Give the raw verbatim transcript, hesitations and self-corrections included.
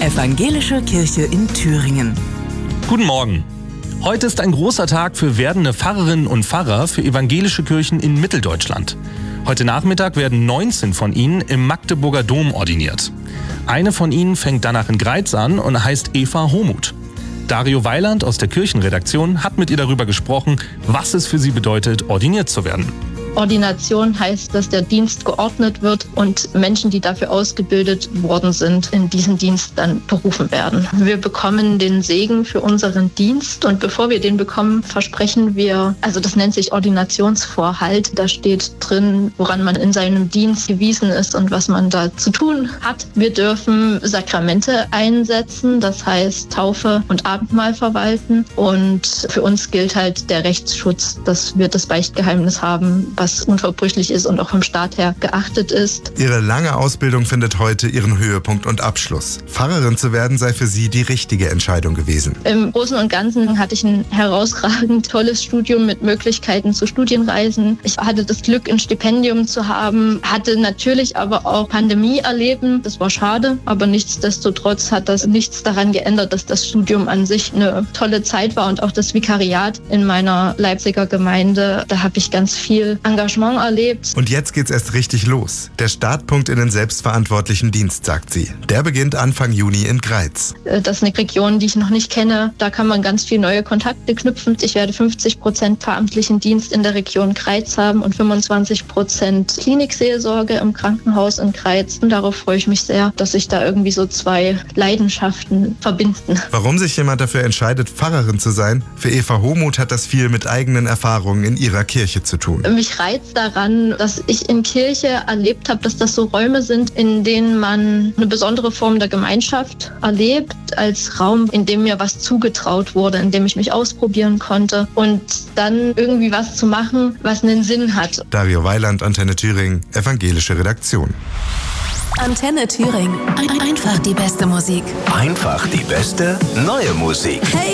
Evangelische Kirche in Thüringen. Guten Morgen. Heute ist ein großer Tag für werdende Pfarrerinnen und Pfarrer für evangelische Kirchen in Mitteldeutschland. Heute Nachmittag werden neunzehn von ihnen im Magdeburger Dom ordiniert. Eine von ihnen fängt danach in Greiz an und heißt Eva Homuth. Dario Weiland aus der Kirchenredaktion hat mit ihr darüber gesprochen, was es für sie bedeutet, ordiniert zu werden. Ordination heißt, dass der Dienst geordnet wird und Menschen, die dafür ausgebildet worden sind, in diesen Dienst dann berufen werden. Wir bekommen den Segen für unseren Dienst und bevor wir den bekommen, versprechen wir, also das nennt sich Ordinationsvorhalt, da steht drin, woran man in seinem Dienst gewiesen ist und was man da zu tun hat. Wir dürfen Sakramente einsetzen, das heißt Taufe und Abendmahl verwalten und für uns gilt halt der Rechtsschutz, dass wir das Beichtgeheimnis haben, was unverbrüchlich ist und auch vom Staat her geachtet ist. Ihre lange Ausbildung findet heute ihren Höhepunkt und Abschluss. Pfarrerin zu werden sei für sie die richtige Entscheidung gewesen. Im Großen und Ganzen hatte ich ein herausragend tolles Studium mit Möglichkeiten zu Studienreisen. Ich hatte das Glück, ein Stipendium zu haben, hatte natürlich aber auch Pandemie erleben. Das war schade, aber nichtsdestotrotz hat das nichts daran geändert, dass das Studium an sich eine tolle Zeit war und auch das Vikariat in meiner Leipziger Gemeinde. Da habe ich ganz viel Engagement erlebt. Und jetzt geht's erst richtig los. Der Startpunkt in den selbstverantwortlichen Dienst, sagt sie. Der beginnt Anfang Juni in Greiz. Das ist eine Region, die ich noch nicht kenne. Da kann man ganz viele neue Kontakte knüpfen. Ich werde fünfzig Prozent pfarramtlichen Dienst in der Region Greiz haben und fünfundzwanzig Prozent Klinikseelsorge im Krankenhaus in Greiz. Und darauf freue ich mich sehr, dass sich da irgendwie so zwei Leidenschaften verbinden. Warum sich jemand dafür entscheidet, Pfarrerin zu sein? Für Eva Homuth hat das viel mit eigenen Erfahrungen in ihrer Kirche zu tun. Mich reizt daran, dass ich in Kirche erlebt habe, dass das so Räume sind, in denen man eine besondere Form der Gemeinschaft erlebt, als Raum, in dem mir was zugetraut wurde, in dem ich mich ausprobieren konnte und dann irgendwie was zu machen, was einen Sinn hat. Dario Weiland, Antenne Thüringen, evangelische Redaktion. Antenne Thüringen. Ein- Einfach die beste Musik. Einfach die beste neue Musik. Hey!